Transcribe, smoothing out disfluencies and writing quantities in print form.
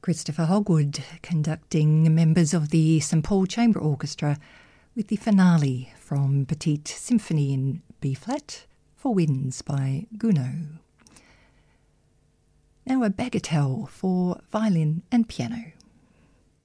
Christopher Hogwood conducting members of the St Paul Chamber Orchestra with the finale from Petite Symphony in B-flat for Winds by Gounod. Now a bagatelle for violin and piano.